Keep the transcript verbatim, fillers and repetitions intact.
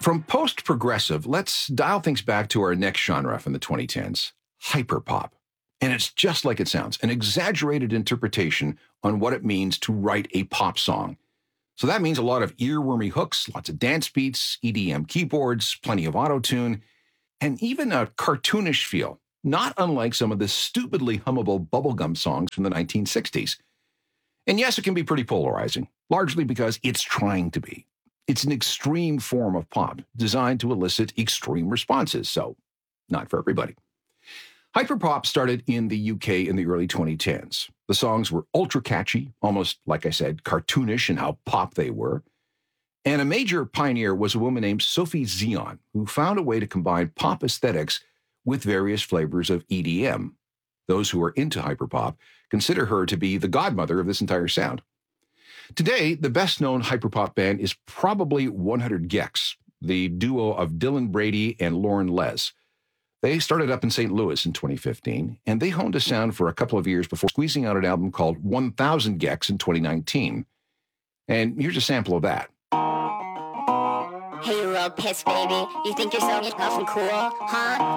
From post-progressive, let's dial things back to our next genre from the twenty tens, hyperpop. And it's just like it sounds, an exaggerated interpretation on what it means to write a pop song. So that means a lot of earwormy hooks, lots of dance beats, E D M keyboards, plenty of auto-tune, and even a cartoonish feel, not unlike some of the stupidly hummable bubblegum songs from the nineteen sixties. And yes, it can be pretty polarizing, largely because it's trying to be. It's an extreme form of pop designed to elicit extreme responses, so not for everybody. Hyperpop started in the U K in the early twenty tens. The songs were ultra catchy, almost, like I said, cartoonish in how pop they were. And a major pioneer was a woman named Sophie Zion, who found a way to combine pop aesthetics with various flavors of E D M. Those who are into hyperpop consider her to be the godmother of this entire sound. Today, the best-known hyperpop band is probably one hundred gecs, the duo of Dylan Brady and Lauren Les. They started up in Saint Louis in twenty fifteen, and they honed a sound for a couple of years before squeezing out an album called one thousand gecs in twenty nineteen. And here's a sample of that. Hey, you real piss, baby. You think you're so tough and cool, huh?